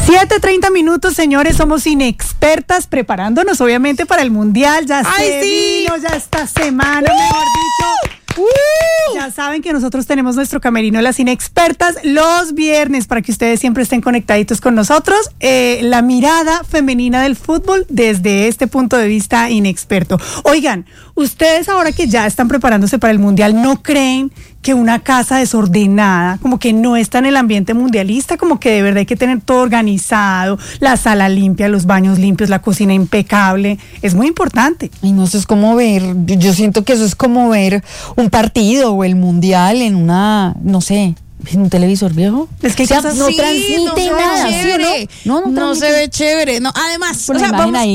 7:30, señores, somos inexpertas preparándonos obviamente para el Mundial. Ya vino ya esta semana, mejor dicho. Ya saben que nosotros tenemos nuestro camerino Las Inexpertas los viernes para que ustedes siempre estén conectaditos con nosotros. La mirada femenina del fútbol desde este punto de vista inexperto. Oigan, ustedes ahora que ya están preparándose para el Mundial, ¿no creen que una casa desordenada, como que no está en el ambiente mundialista, como que de verdad hay que tener todo organizado, la sala limpia, los baños limpios, la cocina impecable? Es muy importante. Y no, eso es como ver, yo siento que eso es como ver un partido o el Mundial en una, no sé, en un televisor viejo. Es que no transmite nada, ¿sí o no? No se ve chévere. No, además, o sea,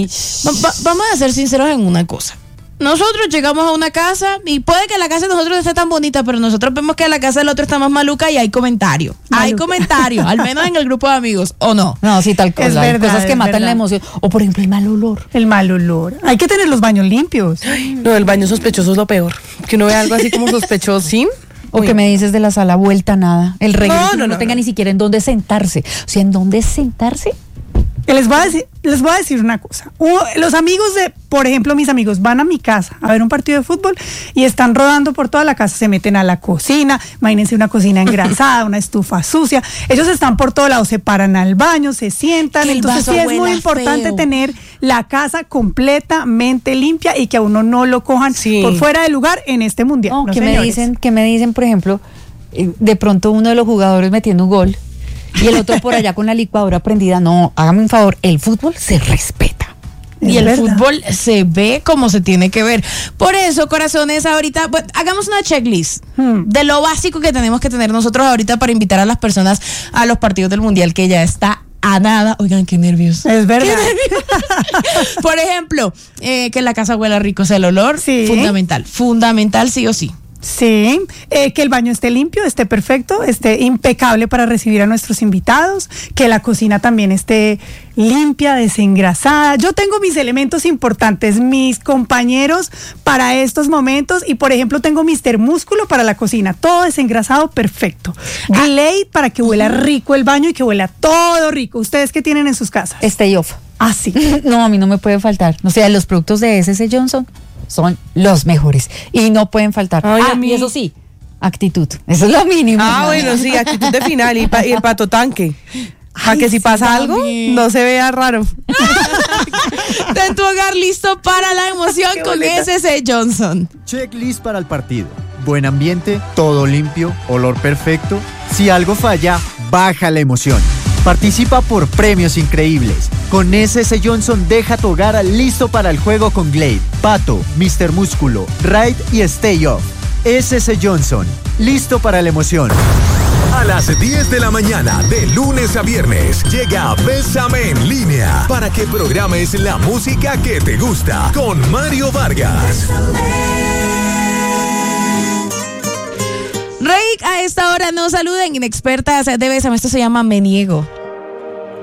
vamos a ser sinceros en una cosa. Nosotros llegamos a una casa y puede que la casa de nosotros esté tan bonita, pero nosotros vemos que la casa del otro está más maluca y hay comentarios. Hay comentarios, al menos en el grupo de amigos, ¿o no? No, sí, tal cosa. Hay cosas que matan la emoción. O por ejemplo, el mal olor. El mal olor. Hay que tener los baños limpios. No, el baño sospechoso es lo peor. Que uno ve algo así como sospechoso, ¿sí? O que me dices de la sala vuelta nada. El regreso no tenga ni siquiera en dónde sentarse. O sea, ¿en dónde sentarse? Les voy a decir una cosa. Los amigos por ejemplo, mis amigos van a mi casa a ver un partido de fútbol y están rodando por toda la casa, se meten a la cocina, imagínense una cocina engrasada, una estufa sucia, ellos están por todo lado, se paran al baño, se sientan, entonces sí es muy importante tener la casa completamente limpia y que a uno no lo cojan por fuera de lugar en este Mundial. No, ¿qué me dicen, por ejemplo, de pronto uno de los jugadores metiendo un gol y el otro por allá con la licuadora prendida? No, hágame un favor, el fútbol se respeta. Y el fútbol se ve como se tiene que ver. Por eso, corazones, ahorita hagamos una checklist de lo básico que tenemos que tener nosotros ahorita para invitar a las personas a los partidos del Mundial, que ya está a nada. Oigan, qué nervios. Es verdad. Por ejemplo, que la casa huela rico, o sea, el olor, fundamental sí o sí. Sí, que el baño esté limpio, esté perfecto, esté impecable para recibir a nuestros invitados, que la cocina también esté limpia, desengrasada. Yo tengo mis elementos importantes, mis compañeros para estos momentos y, por ejemplo, tengo Mr. Músculo para la cocina, todo desengrasado, perfecto. Glade para que huela rico el baño y que huela todo rico. ¿Ustedes qué tienen en sus casas? Stay Off. Ah, sí. No, a mí no me puede faltar. O sea, los productos de S.C. Johnson son los mejores y no pueden faltar. Y eso sí, actitud, eso es lo mínimo. Bueno, sí, actitud de final y el pato tanque. Para que si pasa algo, no se vea raro. Ten tu hogar listo para la emoción con S.C. Johnson. Checklist para el partido. Buen ambiente, todo limpio, olor perfecto. Si algo falla, baja la emoción. Participa por premios increíbles. Con S.C. Johnson deja tu hogar listo para el juego con Glade, Pato, Mr. Músculo, Raid y Stay Off. S.C. Johnson, listo para la emoción. A las 10 de la mañana, de lunes a viernes, llega Bésame en Línea para que programes la música que te gusta con Mario Vargas. Rey, a esta hora nos saludan inexpertas de Bésame. Esto se llama Me Niego.